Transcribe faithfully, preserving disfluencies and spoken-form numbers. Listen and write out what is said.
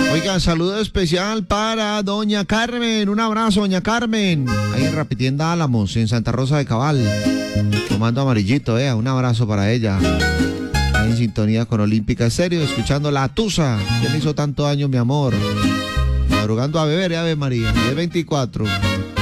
Oigan, saludo especial para doña Carmen. Un abrazo, doña Carmen. Ahí en Rapitienda Álamos, en Santa Rosa de Cabal. Tomando amarillito, eh. Un abrazo para ella. Ahí en sintonía con Olímpica Estéreo, escuchando La Tusa. ¿Quién hizo tanto daño, mi amor? Madrugando a beber, eh, Ave María. diez veinticuatro.